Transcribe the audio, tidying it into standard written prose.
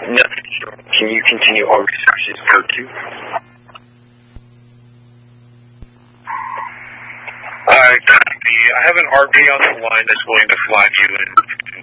Nothing, sure. Can you continue all researches code 2? Alright, copy. I have an RP on the line that's willing to fly you in